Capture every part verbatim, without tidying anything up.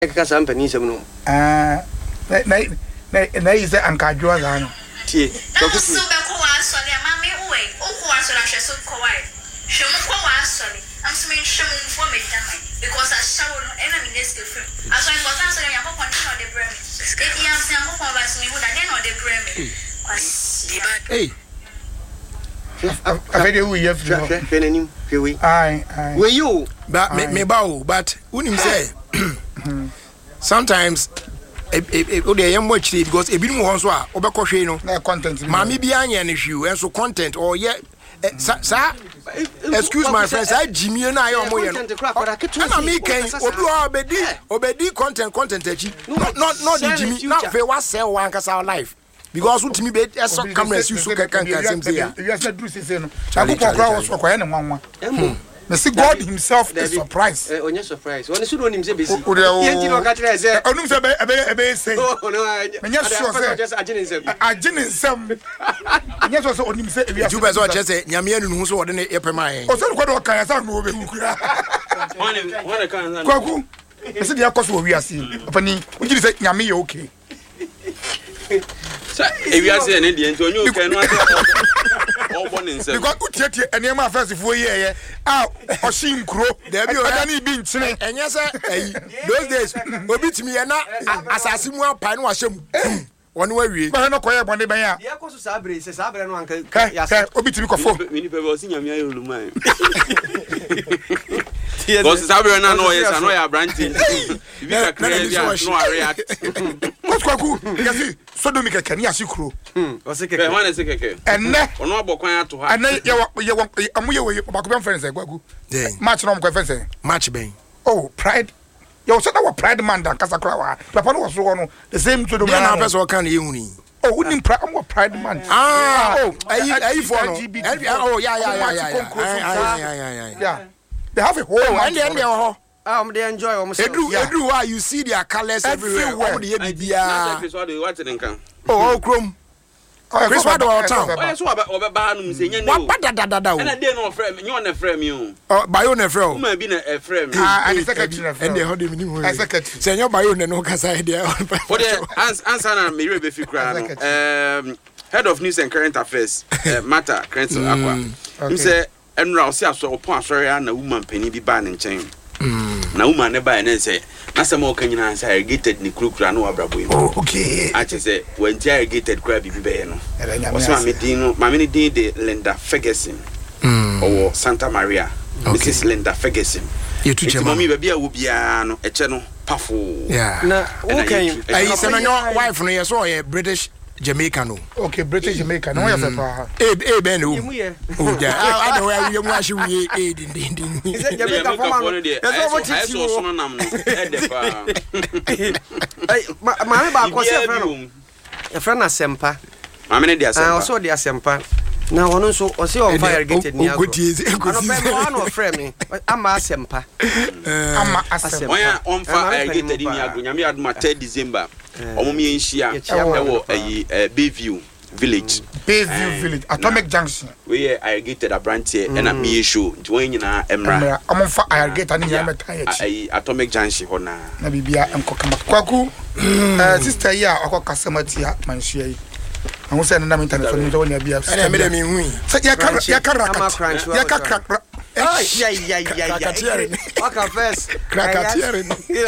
kasa mpani nsɛm no ah na na na yi sɛ anka adwo azaa no tie so be ko wa asɔre ama me uwe oku asɔre ahwɛ so ko wa hwɛ mu ko wa asɔre am so me hwɛ mu fo me dama because ashawo no ɛna me next frame asɔre ko tan asɔre ya ko kon no de brem e di am se ko kon ba so me hu da den no de brem kwasi hey afede wu ye firi hwɛ hwɛ nanim hwɛ wi ai ai we you but me me bawo but unim say sometimes o de yam watch because e binu ho so a obekɔhwe no na content mami bi anya ne hwiu enso content or ye sa excuse my friends I jimie na aye omo ye no na me kan obi o obedi obedi content content achi not not the jimie na fe wa sell one kasa life because utimi be eso camera si so kan kan sem say ya you say do say no akoko kra wo so kwa ne nwanwa me see God himself is surprised eh onye surprise woni so do nim say besi yenti no ka tire say onum say be be be say oh no me nya so say just agene nsem agene nsem nya so say onim say ebi you be so che say nyame anu hu so wo de ne yepema yen o so ko do kan ya sa no be hukura one one kan san kwaku me see dia koso wi ase opani ujiri say nyame ye okay sa ewi ase ne de nti onye okay no ase all born in self because utiatie enema first fo ye ye ah oshin kro there be oda ni bi ntine enye say eh those days obi timi ye na asase mu apai no ahyem wonu wawie ba no koye bonde ben ya ye koso sabre se sabre no anka ya se obi timi kofo mini pe bo sinyame ayo luman Because sabre na no yes no ya branching bi ka create no react kwaku yasi sodomi keke ni asikro hmm o se keke wan se keke enne ono abokwan ato ha enne ye ye amu ye we ba ko ben friends e kwaku match no mo ko friends match ben oh pride you said that was pride man dan kasa kra wa papa no was so no the same sodomi na person kan ye huni oh we need pride am pride man ah oh ayi ayi for no oh yeah yeah yeah yeah yeah yeah they have a whole and then they ho um they enjoy almost edu edu why you see their colors everywhere all the bibia what in can oh krom Chris what about town oh so obeba no mse nya no what da da da da na dey no frame you on the frame you oh bayo na frame ma bi na e frame ah and secretary na frame and they hold him ni ho secretary say your bayo na no kasa there for the answer na me be fi kra no um head of news and current affairs matter current akwa him say enra o se aso opon asori na woman pani bi ba ne nchen na woman ne ba ne say na se mo kanyina say irrigated ni kurukura no abrabo yi okay a che say when irrigated kura bi bi be no o so ma me din no ma me ni din de Linda Ferguson or Santa Maria Missus Linda Ferguson you tu chema mami ba bia wo bia no eche no pafo yeah na okay ai se no your wife no yes so British Jamaica no okay British Jamaica no yes pa eh eh ben no oh yeah I don't where you want we eh din din din is it Jamaica for man that's what it is so no nam no e de pa ai ma me ba ko se friend no e friend na sempa ma me ne dia sempa ah so dia sempa na wono so o se on fire gated ni ago ano pe mo ano friend me ama sempa ama asempa oya on fire gated ni ago nyame aduma third December omo mi enhia ewo ayi Bayview village Bayview village Atomic Junction we are irrigated abrantie na me show nti won nyina emra omo fa irrigated ni nyame tan yachi ayi Atomic Junction ho na na bibia enkokama kwaku eh sister ya akokasa matia manhia yi ahu se na internet so ni do na bia na me dem hu ya ka ya ka rakat ya ka crack ay ay ay ay krakatiere waka first krakatiere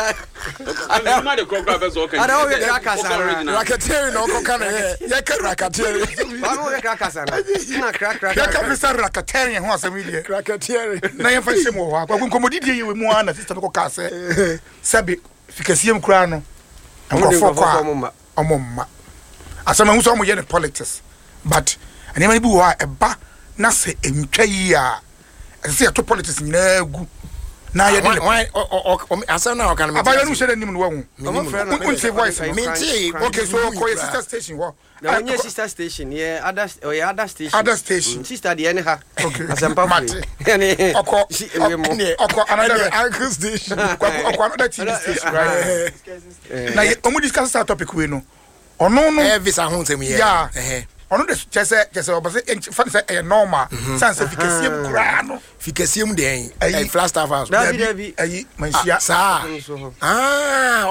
I am the crocodile first okay I don't get krakasa krakatiere no ko kana ya ka krakatiere ba no get krakasa na crack crack ya ka first krakatiere ho asemi die krakatiere na ya fa shemo ho akwa komodidi ye we mu ana sister ko ka se sabi fikasiem kura no amofo kwa omomma asema hu so mo ye ne politics but anema bi wo a eba na se entwa yi a se to politics nyina gu na ye de why asem na o kan me abayo no shede nim no wahu un say voice me ti okay so ko your sister station wo na onye sister station ye other or ye other station other station sister de ene ha okay asempa free yani oko oko another uncle station oko another T V station right na omu discuss that topic we no ono no eh visa ho nsem ye eh ono de chese chese obase fan say e normal san say fikasiem kura no fikasiem den e flash staff house dabi dabi ayi manhia sa ah